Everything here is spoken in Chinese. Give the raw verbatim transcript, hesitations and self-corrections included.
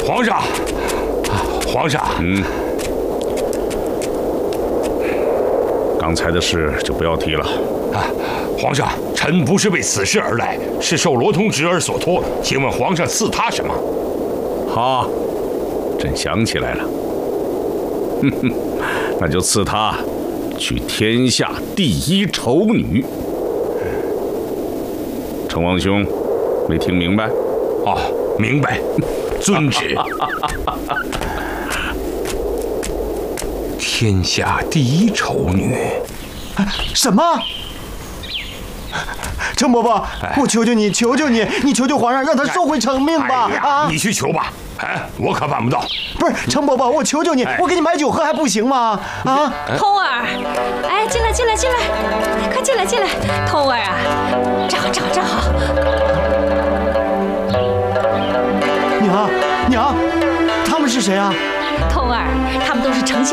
皇上，皇上， 嗯，刚才的事就不要提了。 啊，皇上，臣不是为此事而来，是受罗通侄儿所托。请问皇上赐他什么？ 哈，朕想起来了，哼哼，那就赐他娶天下第一丑女。成王兄，没听明白？ 哦，明白，遵旨。天下第一丑女， 什么？程伯伯，我求求你，求求你，你求求皇上，让他收回成命吧！ 哎呀， 啊， 你去求吧，哎，我可办不到。 不是程伯伯，我求求你，我给你买酒喝还不行吗？啊， 通儿，哎，进来，进来，进来，快进来，进来，通儿啊，正好，正好，正好。 娘，娘，他们是谁啊？ 通儿，他们都是诚心